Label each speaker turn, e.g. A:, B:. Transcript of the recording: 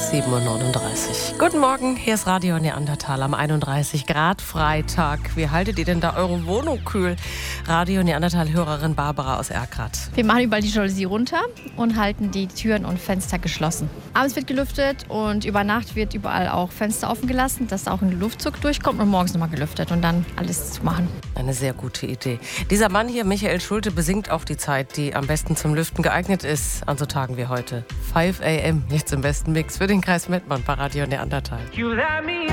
A: 7:39 Uhr. Guten Morgen, hier ist Radio Neandertal am 31 Grad Freitag. Wie haltet ihr denn da eure Wohnung kühl? Radio Neandertal-Hörerin Barbara aus Erkrath.
B: Wir machen überall die Jalousie runter und halten die Türen und Fenster geschlossen. Abends wird gelüftet und über Nacht wird überall auch Fenster offen gelassen, dass auch ein Luftzug durchkommt und morgens nochmal gelüftet und dann alles zu machen.
A: Eine sehr gute Idee. Dieser Mann hier, Michael Schulte, besingt auch die Zeit, die am besten zum Lüften geeignet ist, an so Tagen wie heute. 5 a.m. jetzt im besten Mix für den Kreis Mettmann bei Radio Neandertal.